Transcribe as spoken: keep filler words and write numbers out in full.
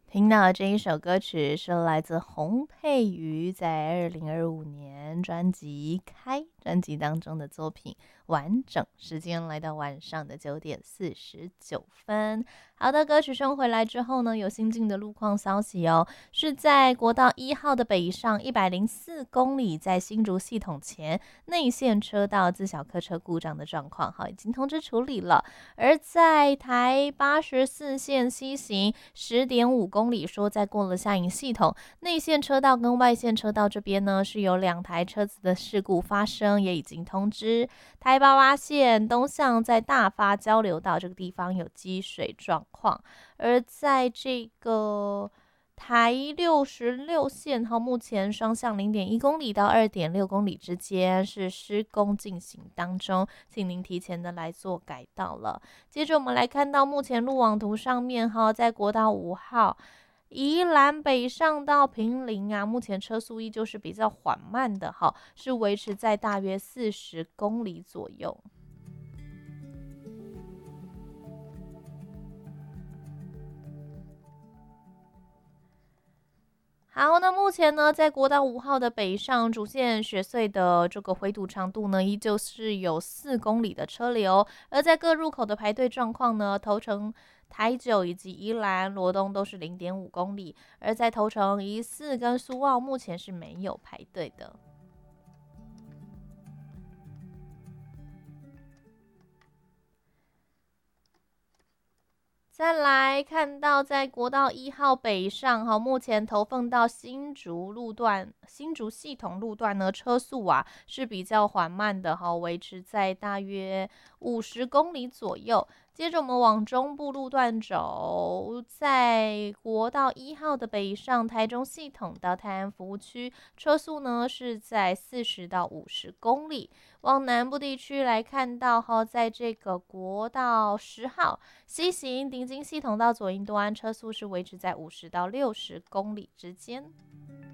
听到的这一首歌曲是来自洪佩瑜在二零二五年专辑《开》专辑当中的作品完整。时间来到晚上的九点四十九分。好的，歌曲声回来之后呢，有新进的路况消息哦，是在国道一号的北上一百零四公里，在新竹系统前内线车道自小客车故障的状况，好，已经通知处理了。而在台八十四线西行十点五公里，说在过了下营系统内线车道跟外线车道这边呢，是有两台车子的事故发生，也已经通知。台八八线东向在大发交流道这个地方有积水状况，而在这个台六十六线哈，目前双向零点一公里到二点六公里之间是施工进行当中，请您提前的来做改道了。接着我们来看到目前路网图上面哈，在国道五号宜兰北上到坪林啊，目前车速依旧是比较缓慢的哈，是维持在大约四十公里左右。好，那目前呢，在国道五号的北上主线雪隧的这个回堵长度呢，依旧是有四公里的车流，而在各入口的排队状况呢，头城、台九以及宜兰、罗东都是零点五公里，而在头城、宜四跟苏澳目前是没有排队的。再来看到在国道一号北上哈，目前投放到新竹路段、新竹系统路段呢，车速啊是比较缓慢的哈，维持在大约五十公里左右。接着我们往中部路段走，在国道一号的北上台中系统到泰安服务区，车速呢是在四十到五十公里。往南部地区来看到哈，在这个国道十号西行顶金系统到左营多安，车速是维持在五十到六十公里之间。